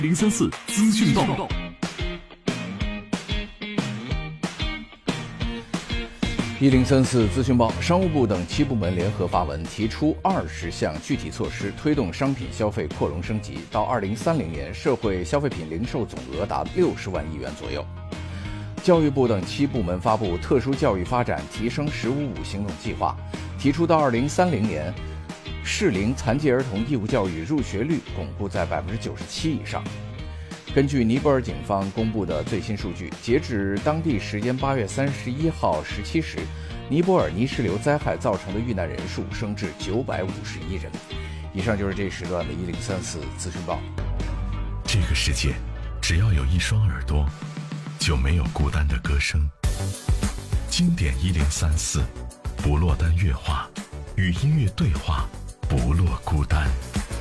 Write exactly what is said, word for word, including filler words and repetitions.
零三四资讯报。 一零三四资讯报，商务部等七部门联合发文，提出二十项具体措施，推动商品消费扩容升级。到二零三零年，社会消费品零售总额达六十万亿元左右。教育部等七部门发布《特殊教育发展提升“十五五”行动计划》，提出到二零三零年，适龄残疾儿童义务教育入学率巩固在百分之九十七以上。根据尼泊尔警方公布的最新数据，截止当地时间八月三十一号十七时，尼泊尔泥石流灾害造成的遇难人数升至九百五十一人。以上就是这一时段的一零三四资讯报。 这个世界，只要有一双耳朵，就没有孤单的歌声。经典一零三四，不落单乐话，与音乐对话，不落孤单。